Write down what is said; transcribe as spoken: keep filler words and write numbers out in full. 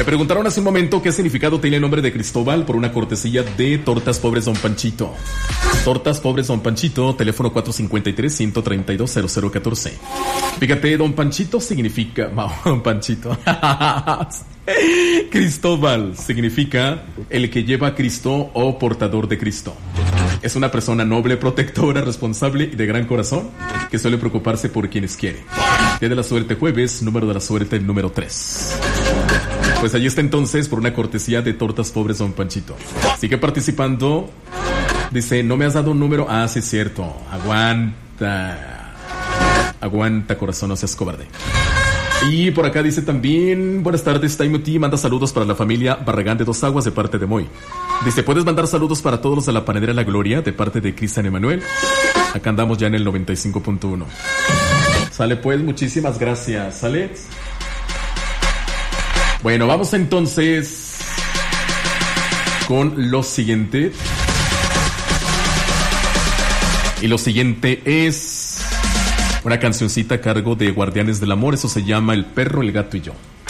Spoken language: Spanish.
Me preguntaron hace un momento qué significado tiene el nombre de Cristóbal por una cortesía de Tortas Pobres Don Panchito. Tortas Pobres Don Panchito, teléfono cuatro cinco tres, uno tres dos, cero cero uno cuatro. Fíjate, Don Panchito significa... No, Don Panchito. Cristóbal significa el que lleva a Cristo o portador de Cristo. Es una persona noble, protectora, responsable y de gran corazón que suele preocuparse por quienes quiere. Día de la suerte jueves, número de la suerte el número tres. Pues allí está entonces por una cortesía de Tortas Pobres Don Panchito. Sigue participando. Dice, no me has dado un número. Ah, sí es cierto. Aguanta. Aguanta, corazón, no seas cobarde. Y por acá dice también, buenas tardes, Time T, manda saludos para la familia Barragán de Dos Aguas de parte de Moy. Dice, ¿puedes mandar saludos para todos los de la Panadera La Gloria de parte de Cristian Emanuel? Acá andamos ya en el noventa y cinco punto uno. Sale pues, muchísimas gracias, ¿sale? Bueno, vamos entonces con lo siguiente. Y lo siguiente es una cancioncita a cargo de Guardianes del Amor. Eso se llama El Perro, el Gato y Yo.